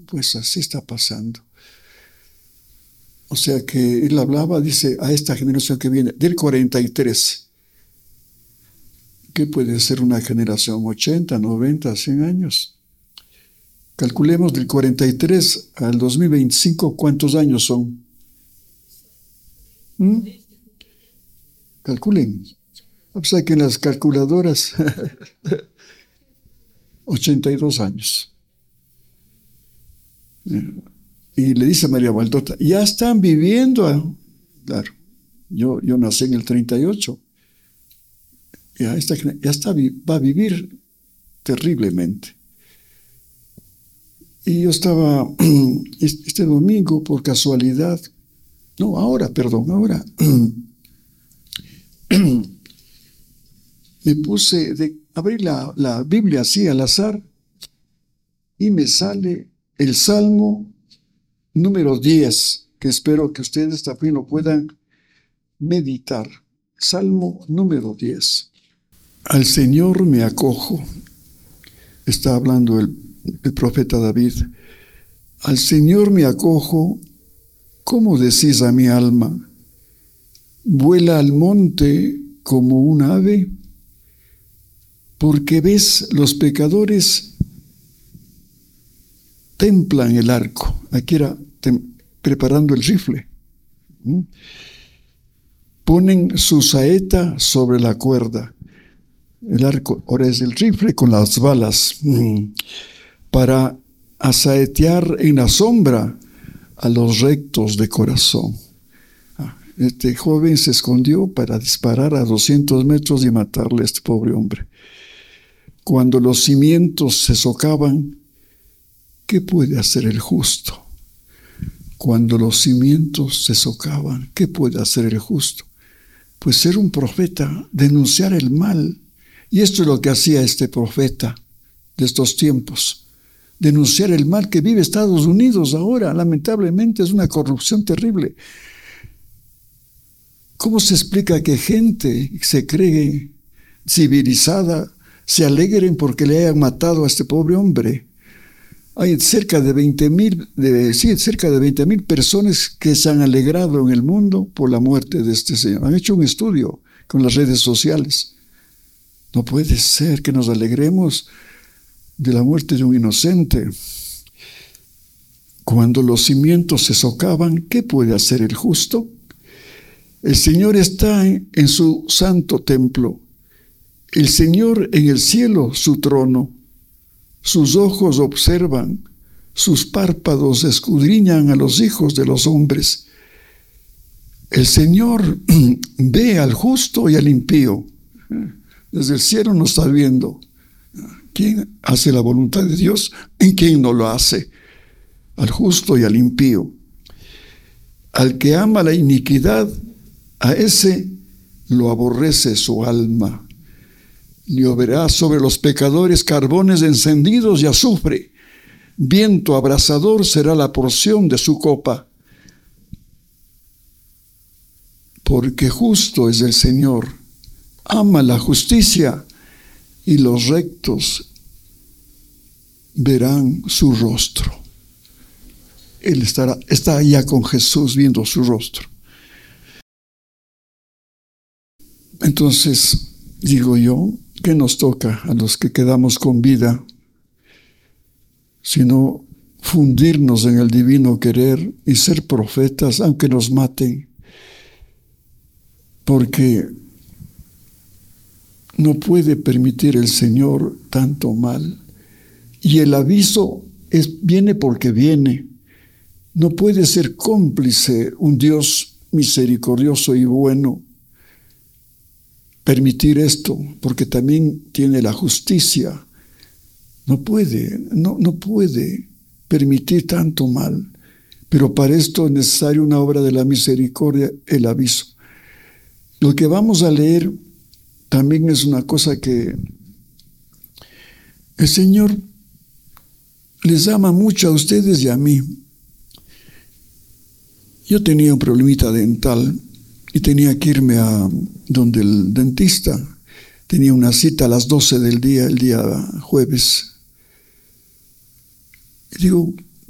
pues así está pasando. O sea que él hablaba, dice, a esta generación que viene, del 43. ¿Qué puede ser una generación? 80, 90, 100 años. Calculemos del 43 al 2025, ¿cuántos años son? Calculen. O sea que en las calculadoras, 82 años. Y le dice a María Baldota, ya están viviendo. Claro, yo nací en el 38. Ya va a vivir terriblemente. Y yo estaba este domingo, por casualidad, ahora, me puse de abrir la Biblia así al azar y me sale el Salmo número 10, que espero que ustedes también lo puedan meditar. Salmo número 10. Al Señor me acojo. Está hablando el profeta David. Al Señor me acojo, ¿cómo decís a mi alma? Vuela al monte como un ave, porque ves, los pecadores templan el arco. Aquí era preparando el rifle. Ponen su saeta sobre la cuerda. El arco, ahora es el rifle con las balas, para asaetear en la sombra a los rectos de corazón. Este joven se escondió para disparar a 200 metros y matarle a este pobre hombre. Cuando los cimientos se socavan, ¿qué puede hacer el justo? Cuando los cimientos se socavan, ¿qué puede hacer el justo? Pues ser un profeta, denunciar el mal. Y esto es lo que hacía este profeta de estos tiempos. Denunciar el mal que vive Estados Unidos ahora. Lamentablemente es una corrupción terrible. ¿Cómo se explica que gente se cree civilizada se alegren porque le hayan matado a este pobre hombre? Hay cerca de 20,000 personas que se han alegrado en el mundo por la muerte de este señor. Han hecho un estudio con las redes sociales. No puede ser que nos alegremos de la muerte de un inocente. Cuando los cimientos se socavan, ¿qué puede hacer el justo? El Señor está en su santo templo. El Señor en el cielo, su trono. Sus ojos observan, sus párpados escudriñan a los hijos de los hombres. El Señor ve al justo y al impío. Desde el cielo nos está viendo. ¿Quién hace la voluntad de Dios y quién no lo hace? Al justo y al impío. Al que ama la iniquidad, a ese lo aborrece su alma. Lloverá sobre los pecadores carbones encendidos y azufre. Viento abrasador será la porción de su copa. Porque justo es el Señor, ama la justicia, y los rectos verán su rostro. Él está allá con Jesús viendo su rostro. Entonces, digo yo, ¿qué nos toca a los que quedamos con vida? Sino fundirnos en el divino querer y ser profetas, aunque nos maten. Porque no puede permitir el Señor tanto mal. Y el aviso viene porque viene. No puede ser cómplice un Dios misericordioso y bueno permitir esto, porque también tiene la justicia. No puede permitir tanto mal. Pero para esto es necesario una obra de la misericordia, el aviso. Lo que vamos a leer también es una cosa que el Señor les ama mucho a ustedes y a mí. Yo tenía un problemita dental y tenía que irme a donde el dentista. Tenía una cita a las 12 del día, el día jueves. Y digo,